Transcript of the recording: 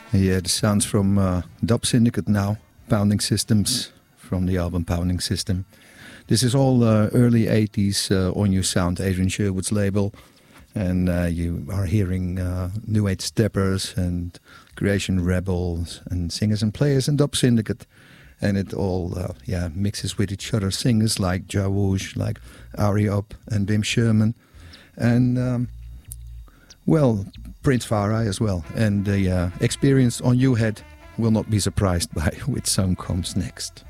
Yeah, the sounds from Dub Syndicate now, Pounding Systems, from the album Pounding System. This is all early 80s On You Sound, Adrian Sherwood's label. And you are hearing New Age Steppers and Creation Rebels and Singers and Players and Dub Syndicate. And it all mixes with each other. Singers like Jawoosh, like Ari Up and Wim Sherman. And, Prince Farai as well. And the experience On You Head will not be surprised by which song comes next.